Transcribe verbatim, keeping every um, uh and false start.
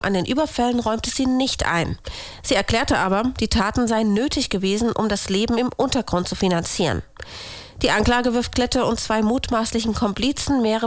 An den Überfällen räumte sie nicht ein. Sie erklärte aber, die Taten seien nötig gewesen, um das Leben im Untergrund zu finanzieren. Die Anklage wirft Klette und zwei mutmaßlichen Komplizen mehrere